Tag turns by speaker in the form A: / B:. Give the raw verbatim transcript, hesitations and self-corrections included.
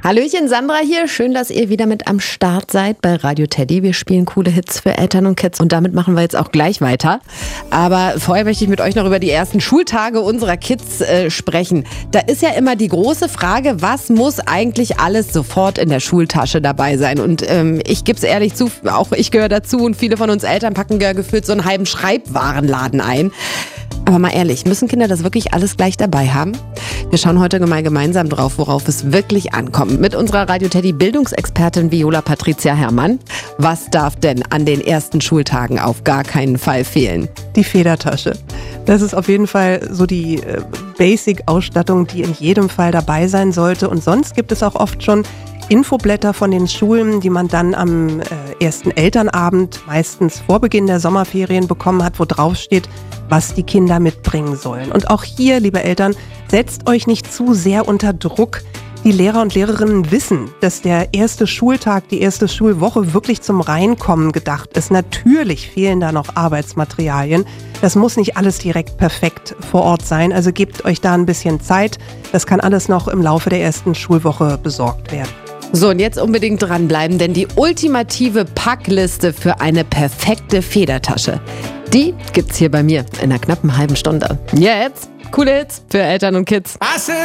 A: Hallöchen, Sandra hier. Schön, dass ihr wieder mit am Start seid bei Radio Teddy. Wir spielen coole Hits für Eltern und Kids und damit machen wir jetzt auch gleich weiter. Aber vorher möchte ich mit euch noch über die ersten Schultage unserer Kids äh, sprechen. Da ist ja immer die große Frage, was muss eigentlich alles sofort in der Schultasche dabei sein? Und ähm, ich gebe es ehrlich zu, auch ich gehöre dazu und viele von uns Eltern packen ja gefühlt so einen halben Schreibwarenladen ein. Aber mal ehrlich, müssen Kinder das wirklich alles gleich dabei haben? Wir schauen heute mal gemeinsam drauf, worauf es wirklich ankommt. Mit unserer Radio Teddy Bildungsexpertin Viola Patricia Herrmann. Was darf denn an den ersten Schultagen auf gar keinen Fall fehlen?
B: Die Federtasche. Das ist auf jeden Fall so die äh, Basic-Ausstattung, die in jedem Fall dabei sein sollte. Und sonst gibt es auch oft schon Infoblätter von den Schulen, die man dann am äh, ersten Elternabend, meistens vor Beginn der Sommerferien, bekommen hat, wo drauf steht, was die Kinder mitbringen sollen. Und auch hier, liebe Eltern, setzt euch nicht zu sehr unter Druck. Die Lehrer und Lehrerinnen wissen, dass der erste Schultag, die erste Schulwoche wirklich zum Reinkommen gedacht ist. Natürlich fehlen da noch Arbeitsmaterialien. Das muss nicht alles direkt perfekt vor Ort sein. Also gebt euch da ein bisschen Zeit. Das kann alles noch im Laufe der ersten Schulwoche besorgt werden.
A: So, und jetzt unbedingt dranbleiben, denn die ultimative Packliste für eine perfekte Federtasche, die gibt's hier bei mir in einer knappen halben Stunde. Jetzt coole Hits für Eltern und Kids.